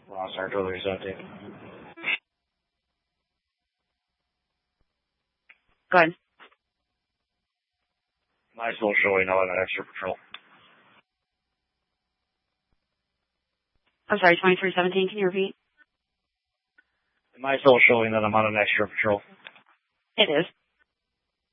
Ross, Artillery 17. Go ahead. Am I still showing up on an extra patrol? I'm sorry, 2317, can you repeat? Am I still showing that I'm on an extra patrol? It is.